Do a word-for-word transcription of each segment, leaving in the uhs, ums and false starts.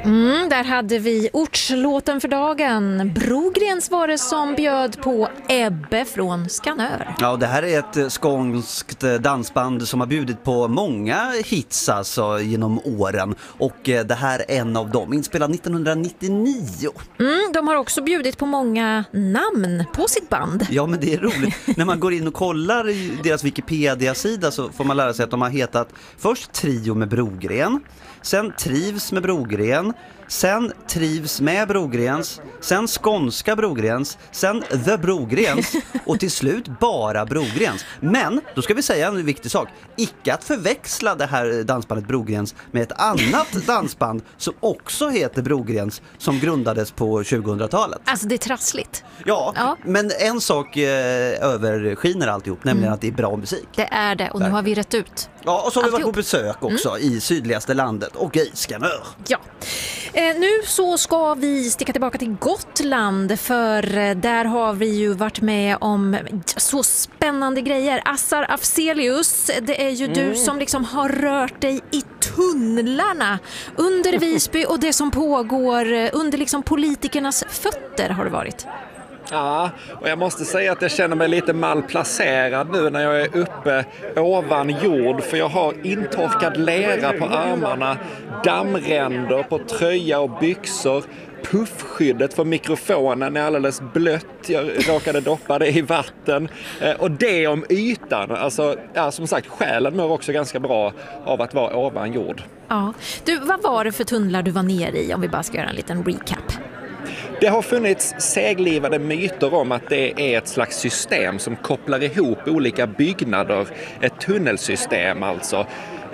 Mm, där hade vi ortslåten för dagen. Brogrens var det som bjöd på Ebbe från Skanör. Ja, det här är ett skånskt dansband som har bjudit på många hits alltså genom åren. Och det här är en av dem, inspelad nittonhundranittionio. Mm, de har också bjudit på många namn på sitt band. Ja, men det är roligt. När man går in och kollar i deras Wikipedia-sida så får man lära sig att de har hetat först Trio med Brogren, sen Trivs med Brogren, sen Trivs med Brogrens, sen Skånska Brogrens, sen The Brogrens och till slut bara Brogrens. Men då ska vi säga en viktig sak. Icke att förväxla det här dansbandet Brogrens med ett annat dansband som också heter Brogrens, som grundades på tjugohundratalet. Alltså det är trassligt. Ja, ja. Men en sak eh, överskiner alltihop, nämligen mm. att det är bra musik. Det är det, och nu har vi rätt ut. Ja, och så har vi varit alltihop. på besök också mm. i sydligaste landet och i Skanör. Ja. Eh, nu så ska vi sticka tillbaka till Gotland, för eh, där har vi ju varit med om så spännande grejer. Assar Afzelius, det är ju mm. du som liksom har rört dig i tunnlarna under Visby och det som pågår under liksom politikernas fötter har det varit. Ja, och jag måste säga att jag känner mig lite malplacerad nu när jag är uppe ovan jord, för jag har intorkad lera på armarna, dammränder på tröja och byxor, puffskyddet för mikrofonen är alldeles blött, jag råkade doppa det i vatten, och det om ytan. Alltså, ja, som sagt, själen mår också ganska bra av att vara ovan jord. Ja. Du, vad var det för tunnlar du var nere i, om vi bara ska göra en liten recap? Det har funnits seglivade myter om att det är ett slags system som kopplar ihop olika byggnader, ett tunnelsystem alltså.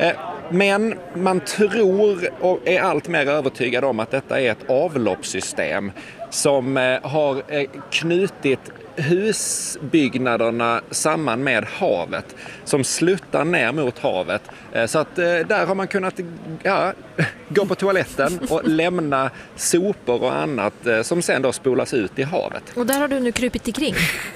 Men man tror och är allt mer övertygad om att detta är ett avloppssystem som har knutit husbyggnaderna samman med havet, som sluttar ner mot havet. Så att där har man kunnat ja, gå på toaletten och lämna sopor och annat som sen då spolas ut i havet. Och där har du nu krupit ikring.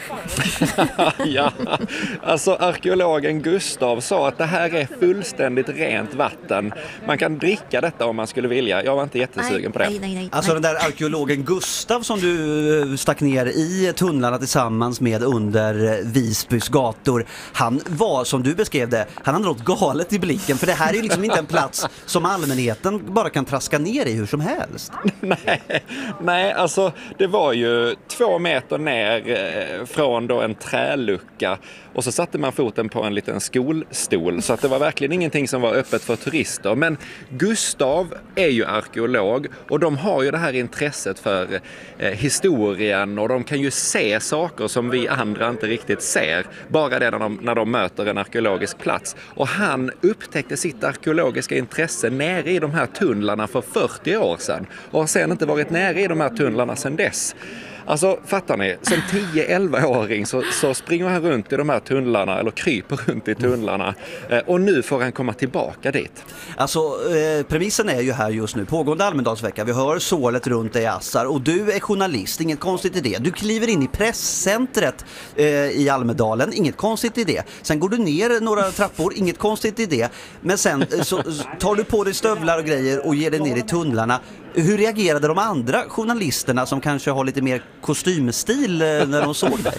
Ja, alltså arkeologen Gustav sa att det här är fullständigt rent vatten. Man kan dricka detta om man skulle vilja. Jag var inte jättesugen nej, på det. Nej, nej, nej. Alltså den där arkeologen Gustav som du stack ner i tunnlarna tillsammans med under Visbys gator, han var, som du beskrev det, han hade något galet i blicken, för det här är ju liksom inte en plats som allmänheten bara kan traska ner i hur som helst. Nej, nej, alltså det var ju två meter ner från då en trälucka och så satte man foten på en liten skolstol, så att det var verkligen ingenting som var öppet för turister. Men Gustav är ju arkeolog och de har ju det här intresset för eh, historien, och de kan ju se saker som vi andra inte riktigt ser, bara det när de, när de möter en arkeologisk plats. Och han upptäckte sitt arkeologiska intresse nere i de här tunnlarna för fyrtio år sedan och har sedan inte varit nere i de här tunnlarna sedan dess. Alltså, fattar ni? Som tio-elva-åring så, så springer han runt i de här tunnlarna, eller kryper runt i tunnlarna. Eh, och nu får han komma tillbaka dit. Alltså, eh, premissen är ju här just nu, pågående Almedalsvecka. Vi hör sålet runt dig, Assar. Och du är journalist, inget konstigt i det. Du kliver in i presscentret eh, i Almedalen, inget konstigt i det. Sen går du ner några trappor, inget konstigt i det. Men sen eh, så tar du på dig stövlar och grejer och ger dig ner i tunnlarna. Hur reagerade de andra journalisterna som kanske har lite mer kostymstil när de såg dig?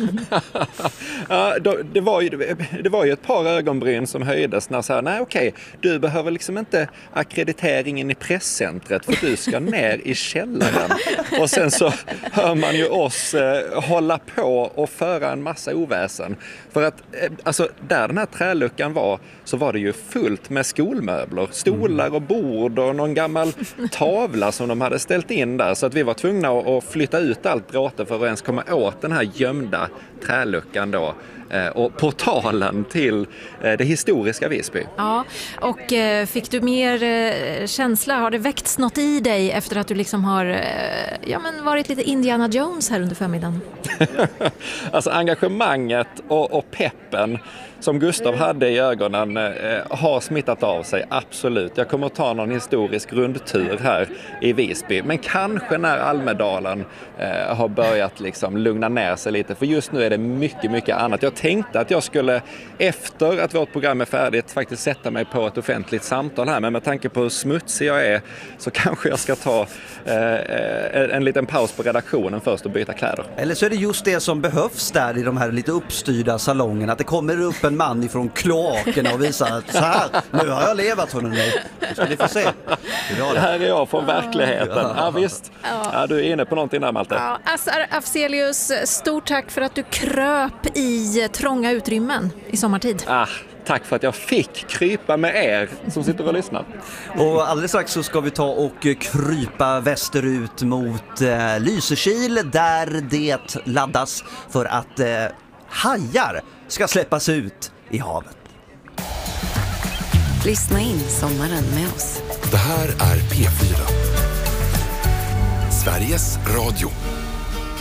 Ja, det, var ju, det var ju ett par ögonbryn som höjdes när så här, nej okej, du behöver liksom inte akkrediteringen i presscentret för du ska ner i källaren. Och sen så hör man ju oss eh, hålla på och föra en massa oväsen. För att eh, alltså, där den här träluckan var så var det ju fullt med skolmöbler, stolar och bord och någon gammal tavla som de hade ställt in där, så att vi var tvungna att flytta ut allt bråte för att ens komma åt den här gömda träluckan då, och portalen till det historiska Visby. Ja, och fick du mer känsla, har det väckts något i dig efter att du liksom har ja, men varit lite Indiana Jones här under förmiddagen? Alltså engagemanget och, och peppen som Gustav hade i ögonen eh, har smittat av sig, absolut. Jag kommer att ta någon historisk rundtur här i Visby, men kanske när Almedalen eh, har börjat liksom lugna ner sig lite, för just nu är det mycket, mycket annat. Jag tänkte att jag skulle, efter att vårt program är färdigt, faktiskt sätta mig på ett offentligt samtal här, men med tanke på hur smutsig jag är så kanske jag ska ta eh, en liten paus på redaktionen först och byta kläder. Eller så är det just det som behövs där i de här lite uppstyrda salongerna, att det kommer upp en man ifrån kloakerna och visar att så här, nu har jag levat hörni. Nu ska ni få se. Det här är jag från verkligheten. Ja, visst. Ja, du är inne på någonting där, Malte. Ja, Azar Afzelius, stort tack för att du kröp i trånga utrymmen i sommartid. Ah. Tack för att jag fick krypa med er som sitter och lyssnar. Och alldeles strax så ska vi ta och krypa västerut mot eh, Lysekil, där det laddas för att eh, hajar ska släppas ut i havet. Lyssna in sommaren med oss. Det här är P fyra. Sveriges Radio.